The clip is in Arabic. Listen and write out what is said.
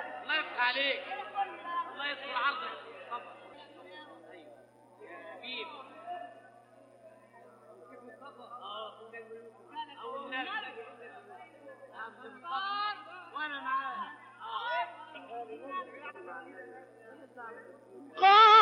الله يفتح عليك، الله يستر عرضك. اتفضل. ايوه حبيب. وانا معاك.